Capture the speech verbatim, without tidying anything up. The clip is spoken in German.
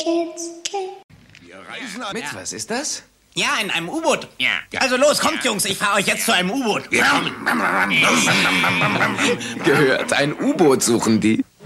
Wir reisen mit, ja. Was ist das? Ja, in einem U-Boot. Ja. Also los, kommt, Jungs, ich fahre euch jetzt zu einem U-Boot. Gehört, ein U-Boot suchen die.